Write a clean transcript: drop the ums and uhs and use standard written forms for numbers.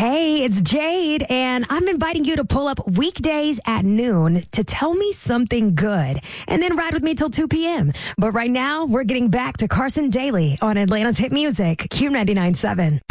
Hey, it's Jade, and I'm inviting you to pull up weekdays at noon to tell me something good, and then ride with me till 2 p.m. But right now, we're getting back to Carson Daly on Atlanta's hit music, Q99.7.